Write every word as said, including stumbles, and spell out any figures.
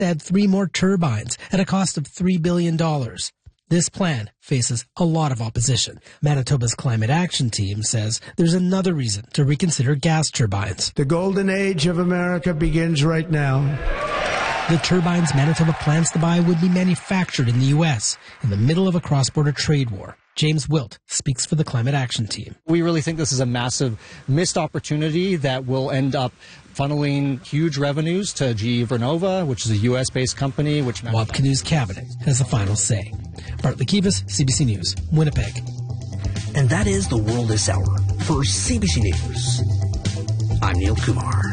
to add three more turbines at a cost of three billion dollars. This plan faces a lot of opposition. Manitoba's Climate Action Team says there's another reason to reconsider gas turbines. The golden age of America begins right now. The turbines Manitoba plans to buy would be manufactured in the U S in the middle of a cross-border trade war. James Wilt speaks for the Climate Action Team. We really think this is a massive missed opportunity that will end up funneling huge revenues to G E Vernova, which is a U S-based company. Which Wapkinu's cabinet has the final say. Bartley Kivas, C B C News, Winnipeg. And that is the world this hour. For C B C News, I'm Neil Kumar.